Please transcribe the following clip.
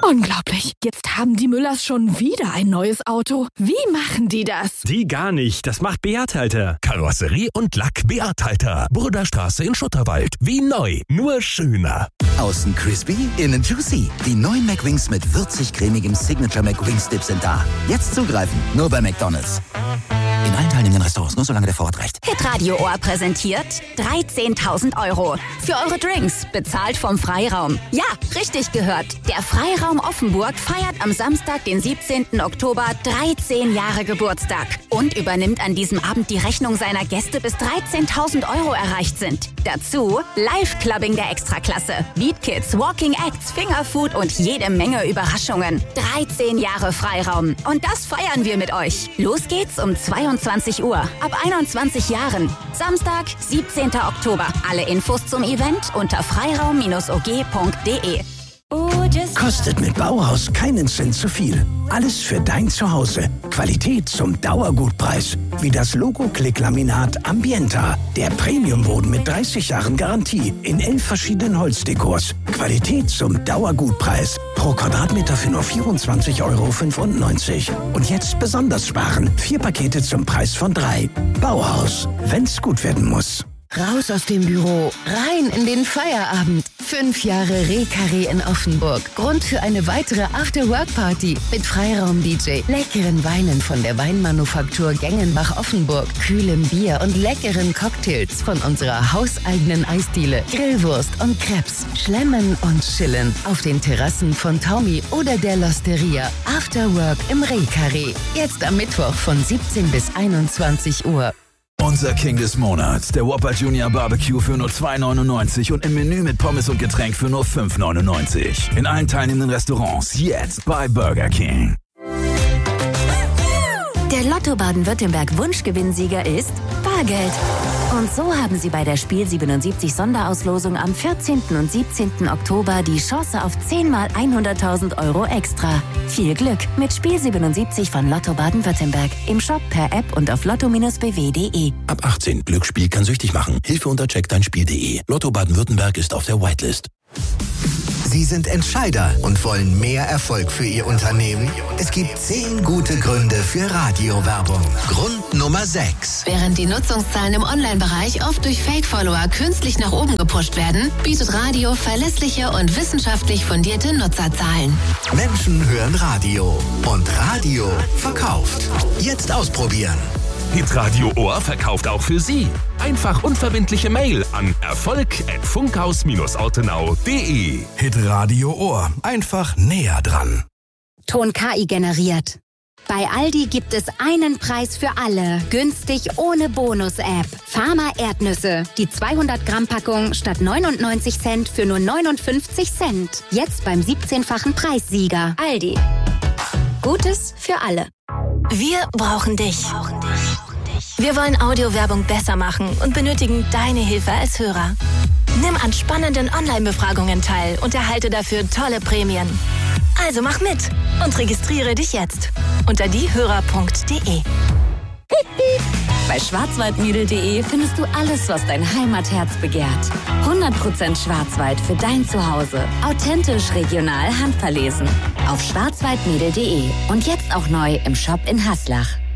Unglaublich. Jetzt haben die Müllers schon wieder ein neues Auto. Wie machen die das? Die gar nicht. Das macht Beat Halter. Karosserie und Lack Beat Halter. Burderstraße in Schutterwald. Wie neu, nur schöner. Außen crispy, innen juicy. Die neuen McWings mit würzig-cremigem Signature McWings Dip sind da. Jetzt zugreifen, nur bei McDonald's. In allen teilnehmenden Restaurants, nur solange der Vorrat reicht. Hitradio Ohr präsentiert 13.000 € für eure Drinks, bezahlt vom Freiraum. Ja, richtig gehört. Der Freiraum Offenburg feiert am Samstag, den 17. Oktober, 13 Jahre Geburtstag und übernimmt an diesem Abend die Rechnung seiner Gäste, bis 13.000 € erreicht sind. Dazu Live-Clubbing der Extraklasse, Beat Kids, Walking Acts, Fingerfood und jede Menge Überraschungen. 13 Jahre Freiraum. Und das feiern wir mit euch. Los geht's um 22 Uhr. Ab 21 Jahren. Samstag, 17. Oktober. Alle Infos zum Event unter freiraum-og.de. Kostet mit Bauhaus keinen Cent zu viel. Alles für dein Zuhause. Qualität zum Dauergutpreis. Wie das Logo-Klick-Laminat Ambienta. Der Premiumboden mit 30 Jahren Garantie. In 11 verschiedenen Holzdekors. Qualität zum Dauergutpreis. Pro Quadratmeter für nur 24,95 €. Und jetzt besonders sparen. 4 Pakete zum Preis von 3. Bauhaus. Wenn's gut werden muss. Raus aus dem Büro, rein in den Feierabend. 5 Jahre Reh-Karree in Offenburg. Grund für eine weitere After-Work-Party mit Freiraum-DJ, leckeren Weinen von der Weinmanufaktur Gengenbach Offenburg, kühlem Bier und leckeren Cocktails von unserer hauseigenen Eisdiele, Grillwurst und Crepes, Schlemmen und Chillen auf den Terrassen von Tommy oder der Losteria. After-Work im Reh-Karree. Jetzt am Mittwoch von 17 bis 21 Uhr. Unser King des Monats, der Whopper Junior Barbecue für nur 2,99 € und im Menü mit Pommes und Getränk für nur 5,99 €. In allen teilnehmenden Restaurants jetzt bei Burger King. Der Lotto Baden-Württemberg Wunschgewinnsieger ist Bargeld. Und so haben Sie bei der Spiel 77 Sonderauslosung am 14. und 17. Oktober die Chance auf 10 mal 100.000 € extra. Viel Glück mit Spiel 77 von Lotto Baden-Württemberg. Im Shop, per App und auf lotto-bw.de. Ab 18. Glücksspiel kann süchtig machen. Hilfe unter checkdeinspiel.de. Lotto Baden-Württemberg ist auf der Whitelist. Sie sind Entscheider und wollen mehr Erfolg für Ihr Unternehmen? Es gibt 10 gute Gründe für Radiowerbung. Grund Nummer 6. Während die Nutzungszahlen im Online-Bereich oft durch Fake-Follower künstlich nach oben gepusht werden, bietet Radio verlässliche und wissenschaftlich fundierte Nutzerzahlen. Menschen hören Radio und Radio verkauft. Jetzt ausprobieren. Hitradio Ohr verkauft auch für Sie. Einfach unverbindliche Mail an erfolg@funkhaus-ortenau.de. Hitradio Ohr. Einfach näher dran. Ton KI generiert. Bei Aldi gibt es einen Preis für alle. Günstig ohne Bonus-App. Pharma Erdnüsse. Die 200-Gramm-Packung statt 99 Cent für nur 59 Cent. Jetzt beim 17-fachen Preissieger. Aldi. Gutes für alle. Wir brauchen dich. Wir wollen Audiowerbung besser machen und benötigen deine Hilfe als Hörer. Nimm an spannenden Online-Befragungen teil und erhalte dafür tolle Prämien. Also mach mit und registriere dich jetzt unter diehörer.de. Bei schwarzwaldmädel.de findest du alles, was dein Heimatherz begehrt. 100% Schwarzwald für dein Zuhause. Authentisch, regional, handverlesen. Auf schwarzwaldmädel.de und jetzt auch neu im Shop in Haslach.